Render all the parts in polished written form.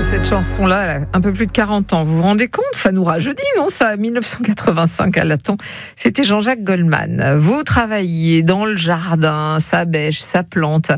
Cette chanson-là, elle a un peu plus de 40 ans. Vous vous rendez compte? Ça nous rajeunit, non? Ça, 1985, à Laton. C'était Jean-Jacques Goldman. Vous travaillez dans le jardin, ça bêche, ça plante.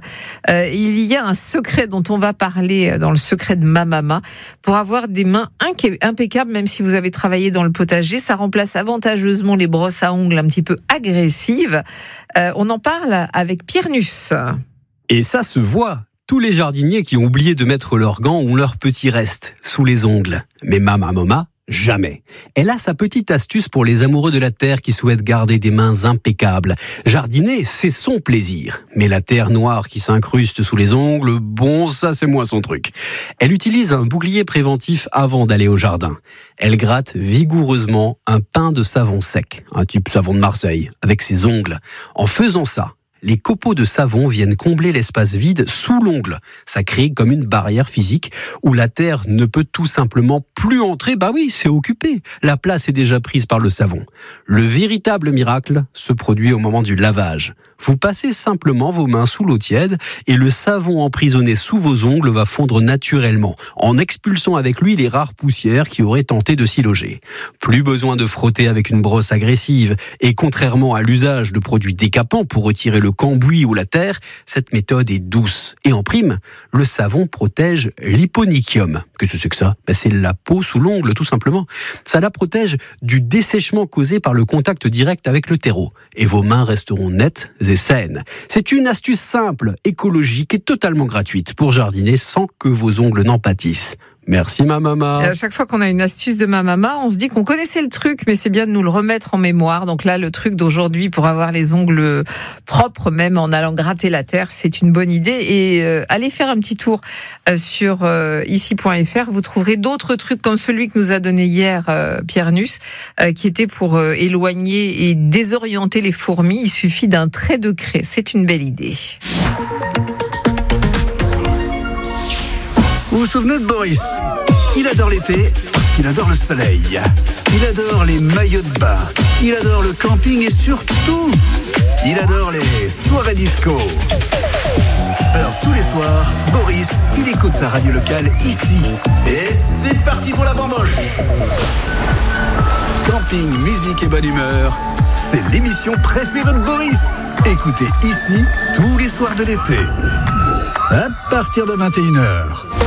Il y a un secret dont on va parler dans le secret de ma maman. Pour avoir des mains impeccables, même si vous avez travaillé dans le potager, ça remplace avantageusement les brosses à ongles un petit peu agressives. On en parle avec Pierre Nuss. Et ça se voit. Tous les jardiniers qui ont oublié de mettre leurs gants ont leurs petits restes sous les ongles. Mais Mama, jamais. Elle a sa petite astuce pour les amoureux de la terre qui souhaitent garder des mains impeccables. Jardiner, c'est son plaisir. Mais la terre noire qui s'incruste sous les ongles, bon, ça c'est moins son truc. Elle utilise un bouclier préventif avant d'aller au jardin. Elle gratte vigoureusement un pain de savon sec, un type savon de Marseille, avec ses ongles. En faisant ça, les copeaux de savon viennent combler l'espace vide sous l'ongle. Ça crée comme une barrière physique où la terre ne peut tout simplement plus entrer. Bah oui, c'est occupé. La place est déjà prise par le savon. Le véritable miracle se produit au moment du lavage. Vous passez simplement vos mains sous l'eau tiède et le savon emprisonné sous vos ongles va fondre naturellement, en expulsant avec lui les rares poussières qui auraient tenté de s'y loger. Plus besoin de frotter avec une brosse agressive. Et contrairement à l'usage de produits décapants pour retirer le cambouis ou la terre, cette méthode est douce. Et en prime, le savon protège l'hyponychium. Qu'est-ce que c'est que ça? C'est la peau sous l'ongle, tout simplement. Ça la protège du dessèchement causé par le contact direct avec le terreau. Et vos mains resteront nettes et saines. C'est une astuce simple, écologique et totalement gratuite pour jardiner sans que vos ongles n'en pâtissent. Merci ma maman. À chaque fois qu'on a une astuce de ma maman, on se dit qu'on connaissait le truc, mais c'est bien de nous le remettre en mémoire. Donc là, le truc d'aujourd'hui pour avoir les ongles propres, même en allant gratter la terre, c'est une bonne idée. Et allez faire un petit tour sur ici.fr. Vous trouverez d'autres trucs comme celui que nous a donné hier Pierre Nuss, qui était pour éloigner et désorienter les fourmis. Il suffit d'un trait de craie. C'est une belle idée. Vous vous souvenez de Boris? Il adore l'été parce qu'il adore le soleil. Il adore les maillots de bain. Il adore le camping et surtout, il adore les soirées disco. Alors tous les soirs, Boris, il écoute sa radio locale ici. Et c'est parti pour la bamboche. Camping, musique et bonne humeur, c'est l'émission préférée de Boris. Écoutez ici tous les soirs de l'été. À partir de 21h.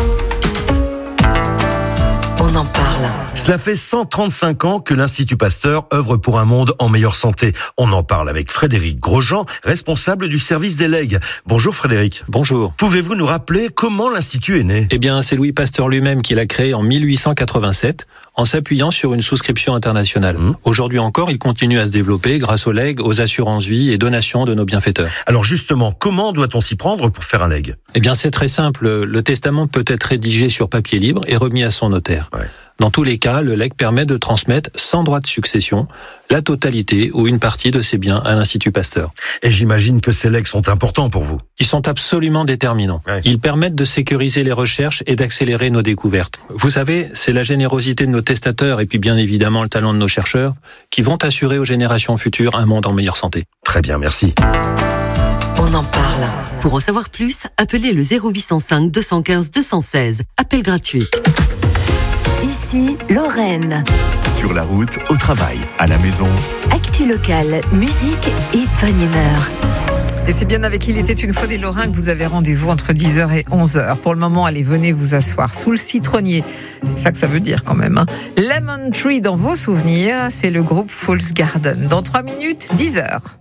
On en parle. Cela fait 135 ans que l'Institut Pasteur œuvre pour un monde en meilleure santé. On en parle avec Frédéric Grosjean, responsable du service des legs. Bonjour Frédéric. Bonjour. Pouvez-vous nous rappeler comment l'Institut est né? Eh bien, c'est Louis Pasteur lui-même qui l'a créé en 1887, en s'appuyant sur une souscription internationale. Aujourd'hui encore, il continue à se développer grâce aux legs, aux assurances-vie et donations de nos bienfaiteurs. Alors justement, comment doit-on s'y prendre pour faire un leg? Eh bien, c'est très simple. Le testament peut être rédigé sur papier libre et remis à son notaire. Ouais. Dans tous les cas, le legs permet de transmettre sans droit de succession la totalité ou une partie de ses biens à l'Institut Pasteur. Et j'imagine que ces legs sont importants pour vous. Ils sont absolument déterminants. Ouais. Ils permettent de sécuriser les recherches et d'accélérer nos découvertes. Vous savez, c'est la générosité de nos testateurs et puis bien évidemment le talent de nos chercheurs qui vont assurer aux générations futures un monde en meilleure santé. Très bien, merci. On en parle. Pour en savoir plus, appelez le 0805 215 216. Appel gratuit. Ici, Lorraine. Sur la route, au travail, à la maison. Actu locale, musique et bonne humeur. Et c'est bien avec Il était une fois des Lorrains que vous avez rendez-vous entre 10h et 11h. Pour le moment, allez, venez vous asseoir sous le citronnier. C'est ça que ça veut dire quand même. Lemon Tree dans vos souvenirs, c'est le groupe Fool's Garden. Dans 3 minutes, 10h.